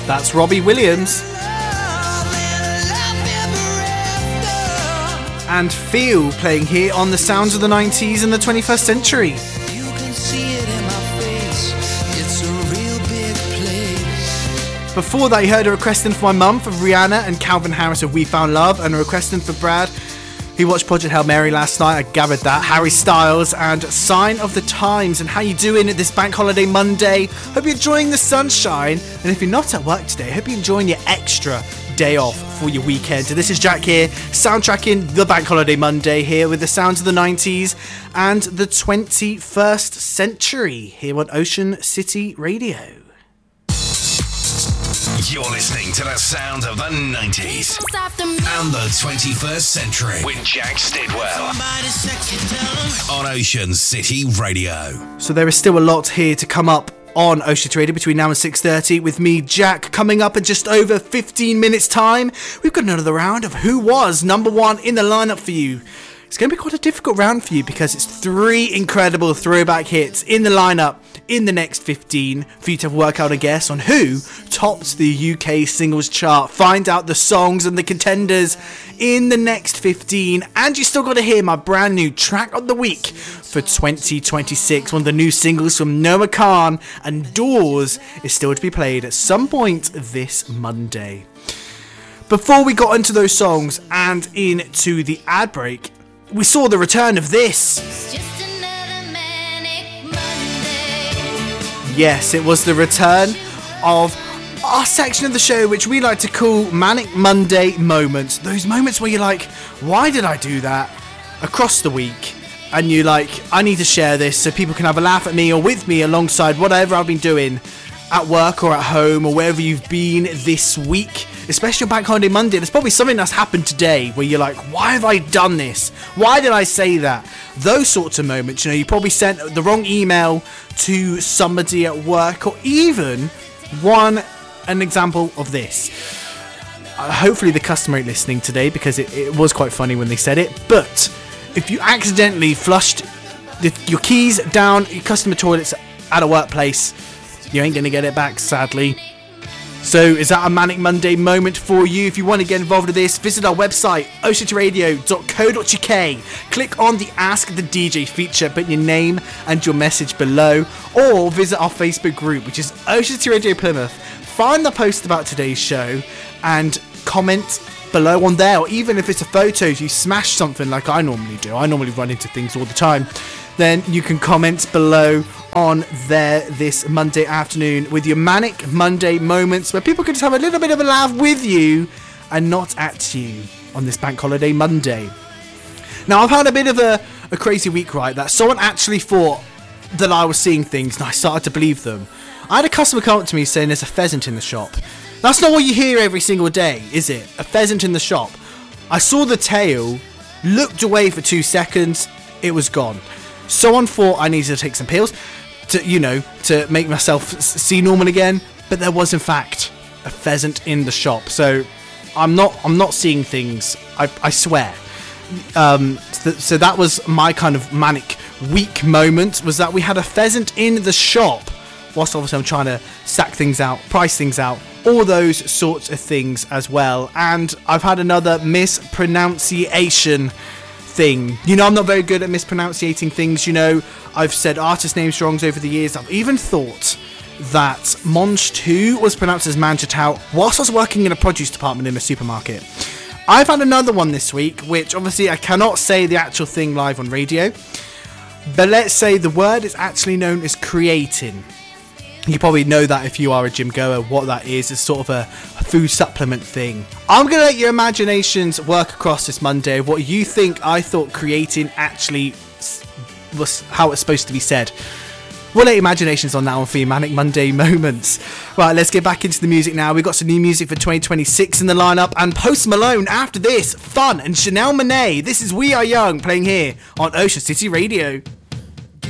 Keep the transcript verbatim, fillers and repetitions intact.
That's Robbie Williams. And Feel playing here on the sounds of the nineties and the twenty-first century. Before that, you heard a request in for my mum for Rihanna and Calvin Harris of We Found Love, and a request in for Brad. He watched Project Hail Mary last night, I gathered that. Harry Styles and Sign of the Times. And how you doing at this Bank Holiday Monday? Hope you're enjoying the sunshine. And if you're not at work today, hope you're enjoying your extra day off for your weekend. So this is Jack here, soundtracking the Bank Holiday Monday here with the sounds of the nineties and the twenty-first century here on Ocean City Radio. You're listening to the sound of the nineties and the twenty-first century with Jack Stidwell on Ocean City Radio. So there is still a lot here to come up on Ocean City Radio between now and six thirty with me, Jack, coming up in just over fifteen minutes time. We've got another round of Who Was Number One in the lineup for you. It's going to be quite a difficult round for you because it's three incredible throwback hits in the lineup in the next fifteen for you to work out a guess on who topped the U K singles chart. Find out the songs and the contenders in the next fifteen, and you still got to hear my brand new track of the week for twenty twenty-six. One of the new singles from Noah Kahan and Doors is still to be played at some point this Monday. Before we got into those songs and into the ad break, we saw the return of this. Yes, it was the return of our section of the show which we like to call Manic Monday moments. Those moments where you're like, why did I do that across the week? And you're like, I need to share this so people can have a laugh at me or with me alongside whatever I've been doing at work or at home or wherever you've been this week. Especially on Bank Holiday Monday, there's probably something that's happened today where you're like, why have I done this? Why did I say that? Those sorts of moments, you know, you probably sent the wrong email to somebody at work, or even one, an example of this. Uh, hopefully the customer ain't listening today because it, it was quite funny when they said it, but if you accidentally flushed the, your keys down your customer toilets at a workplace, you ain't going to get it back, sadly. So is that a Manic Monday moment for you? If you want to get involved with this, visit our website, ocean city radio dot co dot uk. Click on the Ask the D J feature, put your name and your message below, or visit our Facebook group, which is Ocean City Radio Plymouth. Find the post about today's show and comment below on there, or even if it's a photo, you smash something like I normally do. I normally run into things all the time. Then you can comment below on there this Monday afternoon with your Manic Monday moments where people can just have a little bit of a laugh with you and not at you on this Bank Holiday Monday. Now, I've had a bit of a, a crazy week, right? That someone actually thought that I was seeing things and I started to believe them. I had a customer come up to me saying there's a pheasant in the shop. That's not what you hear every single day, is it? A pheasant in the shop. I saw the tail, looked away for two seconds, it was gone. Someone thought I needed to take some pills to, you know, to make myself see normal again, but there was in fact a pheasant in the shop. So I'm not, I'm not seeing things. I, I swear. Um, so, so that was my kind of manic week moment. Was that we had a pheasant in the shop, whilst obviously I'm trying to stack things out, price things out, all those sorts of things as well. And I've had another mispronunciation thing. You know, I'm not very good at mispronouncing things. You know, I've said artist names wrongs over the years. I've even thought that Monge two was pronounced as Manchatow whilst I was working in a produce department in a supermarket. I've had another one this week, which obviously I cannot say the actual thing live on radio, but let's say the word is actually known as creatine. You probably know that if you are a gym goer, what that is. It's sort of a, a food supplement thing. I'm going to let your imaginations work across this Monday of what you think I thought creatine actually was, how it's supposed to be said. We'll let your imaginations on that one for your Manic Monday moments. Right, let's get back into the music now. We've got some new music for twenty twenty-six in the lineup, and Post Malone after this, Fun, and Chanel Monáe. This is We Are Young playing here on Ocean City Radio.